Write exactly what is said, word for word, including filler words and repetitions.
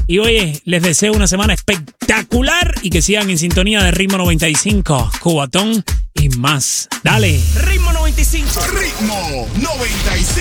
Y oye, les deseo una semana espectacular y que sigan en sintonía de Ritmo noventa y cinco, Cubatón y más. Dale. Ritmo noventa y cinco. Ritmo noventa y cinco.